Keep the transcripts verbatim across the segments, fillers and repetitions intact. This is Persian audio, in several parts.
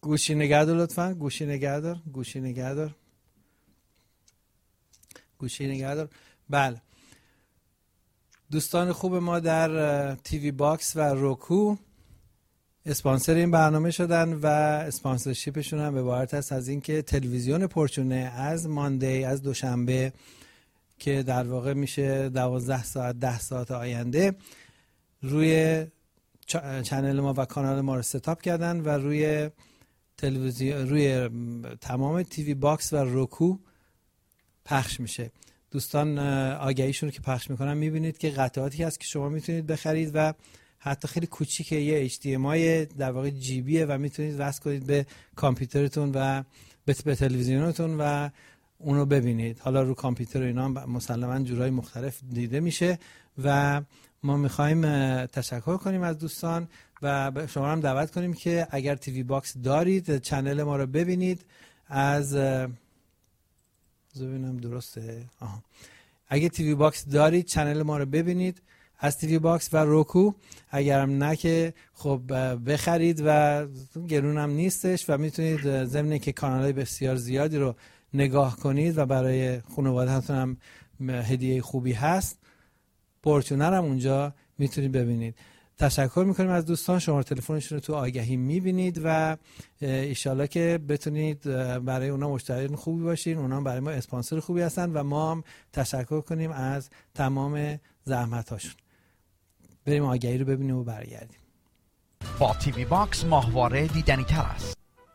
گوشی نگه دار لطفا. گوشی نگه دار. گوشی نگه دار. گوشی نگه دار. بله، دوستان خوب ما در تیوی باکس و روکو اسپانسر این برنامه شدن و اسپانسرشیپشون هم عبارت است از اینکه تلویزیون پرچونه از ماندی، از دوشنبه که در واقع میشه دوازده ساعت ده ساعت آینده، روی چنل ما و کانال ما رو ستاپ کردن و روی تلویزیون، روی تمام تیوی باکس و روکو پخش میشه. دوستان آگهیشون رو که پخش میکنن میبینید که قطعاتی هست که شما میتونید بخرید و حتی خیلی کوچیکه، یه اچ دی ام آی در واقع جیبیه و میتونید وصل کنید به کامپیوترتون و به تلویزیونتون و اونو ببینید. حالا رو کامپیوتر اینا هم مسلماً جورای مختلف دیده میشه و ما میخوایم تشکر کنیم از دوستان و شما هم دعوت کنیم که اگر تیوی باکس دارید چنل ما رو ببینید. از ببینم درسته، آها، اگه تیوی باکس دارید چنل ما رو ببینید از تیوی باکس و روکو. اگرم نه که خب بخرید و گرون هم نیستش و میتونید ضمن که کانال‌های بسیار زیادی رو نگاه کنید و برای خانواده‌تون هم هدیه خوبی هست. پورچونر هم اونجا میتونید ببینید. تشکر میکنیم از دوستان. شماره تلفنشون رو تو آگهی میبینید و ایشالله که بتونید برای اونا مشتری خوبی باشین. اونا برای ما اسپانسر خوبی هستن و ما هم تشکر کنیم از تمام زحمت هاشون. بریم آگهی رو ببینیم و برگردیم. با تیوی باکس ماهواره دیدنی تر است.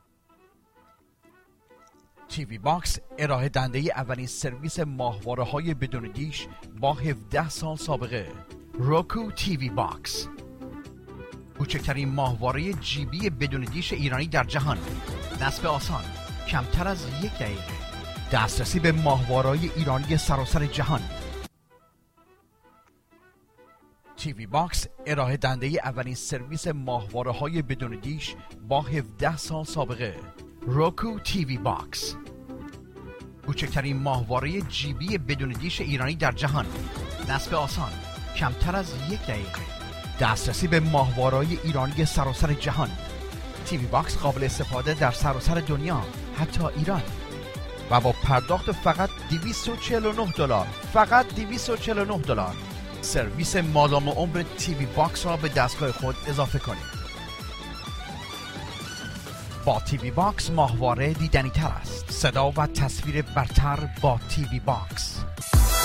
تیوی باکس ارائه دنده اولین سرویس ماهواره های بدون دیش با هفده سال سابقه. روکو تیوی باکس، کوچکترین ماهواره جیبی بدون دیش ایرانی در جهان. نصب آسان، کمتر از یک دقیقه، دسترسی به ماهواره‌های ایرانی سراسر جهان. تیوی باکس ارائه دنده اولین سرویس ماهواره های بدون دیش با هفده سال سابقه. روکو تیوی باکس، کوچکترین ماهواره جیبی بدون دیش ایرانی در جهان. نصب آسان، کمتر از یک دقیقه، دسترسی به ماهواره‌های ایرانی سراسر جهان. تیوی باکس قابل استفاده در سراسر دنیا، حتی ایران، و با پرداخت فقط دویست و چهل و نه دلار. فقط دویست و چهل و نه دلار سرویس مادام عمر تیوی باکس را به دستگاه خود اضافه کنید. با تیوی باکس ماهواره دیدنی تر است. صدا و تصویر برتر با تیوی باکس.